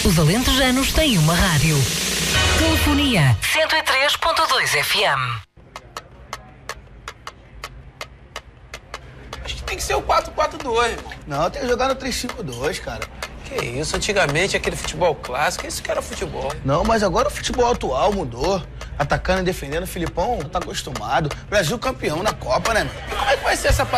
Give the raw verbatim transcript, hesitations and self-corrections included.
Os alentejanos têm uma rádio. Telefonia cento e três ponto dois F M. Acho que tem que ser o quatro quatro dois, irmão. Não, tem que jogar no três cinco dois, cara. Que isso, antigamente aquele futebol clássico, isso que era futebol. Não, mas agora o futebol atual mudou. Atacando e defendendo, o Filipão tá acostumado. Brasil campeão na Copa, né, meu? Como é que vai ser essa